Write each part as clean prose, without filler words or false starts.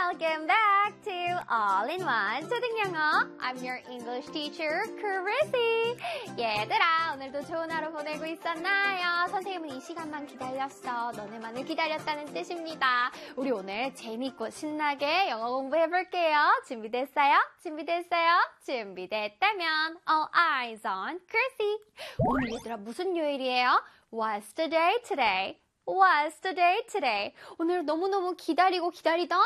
Welcome back to All-in-One 초등영어. I'm your English teacher, Chrissy. 얘들아, 오늘도 좋은 하루 보내고 있었나요? 선생님은 이 시간만 기다렸어. 너네만을 기다렸다는 뜻입니다. 우리 오늘 재밌고 신나게 영어 공부해볼게요. 준비됐어요? 준비됐다면 All eyes on Chrissy. 오늘 얘들아 무슨 요일이에요? What's the day today? What's the day today? 오늘 너무너무 기다리던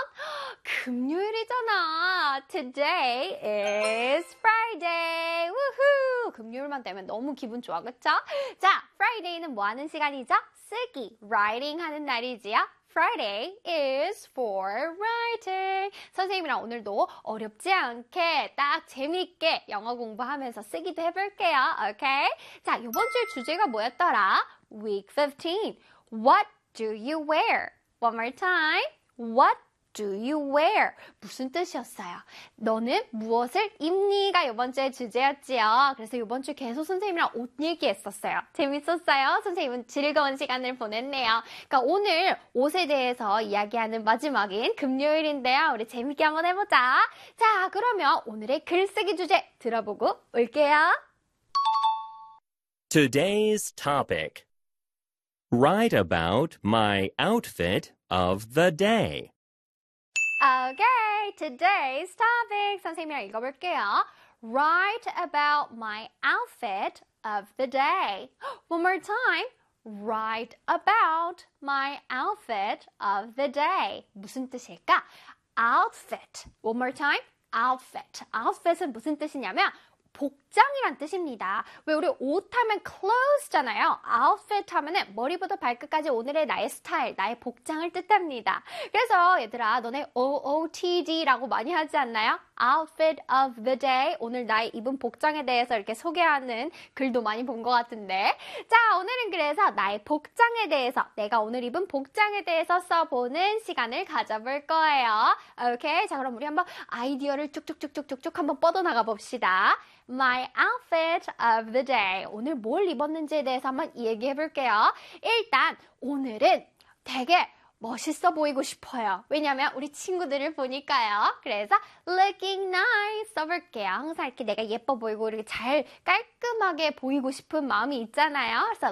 금요일이잖아. Today is Friday. 우후! 금요일만 되면 너무 기분 좋아, 그쵸? 자, Friday는 뭐 하는 시간이죠? 쓰기, writing 하는 날이지요. Friday is for writing. 선생님이랑 오늘도 어렵지 않게 딱 재밌게 영어 공부하면서 쓰기도 해볼게요. 오케이? 자, 이번 주 주제가 뭐였더라? Week 15. What do you wear? One more time. What do you wear? 무슨 뜻이었어요? 너는 무엇을 입니가 이번 주의 주제였지요. 그래서 이번 주 계속 선생님이랑 옷 얘기했었어요. 재밌었어요? 선생님은 즐거운 시간을 보냈네요. 그러니까 오늘 옷에 대해서 이야기하는 마지막인 금요일인데요. 우리 재밌게 한번 해보자. 자, 그러면 오늘의 글쓰기 주제 들어보고 올게요. Today's topic. Write about my outfit of the day. Okay, today's topic. 선생님이랑 읽어볼게요. Write about my outfit of the day. One more time. Write about my outfit of the day. 무슨 뜻일까? Outfit. One more time. Outfit. Outfit은 무슨 뜻이냐면 복장이란 뜻입니다. 왜 우리 옷 하면 clothes잖아요. outfit 하면은 머리부터 발끝까지 오늘의 나의 스타일, 나의 복장을 뜻합니다. 그래서 얘들아, 너네 OOTD라고 많이 하지 않나요? outfit of the day. 오늘 나의 입은 복장에 대해서 이렇게 소개하는 글도 많이 본 것 같은데. 자, 오늘은 그래서 나의 복장에 대해서, 내가 오늘 입은 복장에 대해서 써보는 시간을 가져볼 거예요. 오케이? 자, 그럼 우리 한번 아이디어를 쭉쭉쭉쭉쭉 한번 뻗어나가 봅시다. My outfit of the day. 오늘 뭘 입었는지에 대해서 한번 얘기해 볼게요. 일단 오늘은 되게 멋있어 보이고 싶어요. 왜냐면 우리 친구들을 보니까요. 그래서 looking nice 써볼게요. 항상 이렇게 내가 예뻐 보이고 이렇게 잘 깔끔하게 보이고 싶은 마음이 있잖아요. 그래서